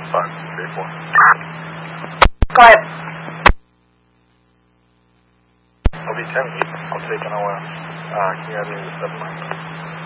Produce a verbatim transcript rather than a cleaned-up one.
five, three, four. Go ahead. I'll be ten. I'll take an O S. Uh, can you add me to the seven line?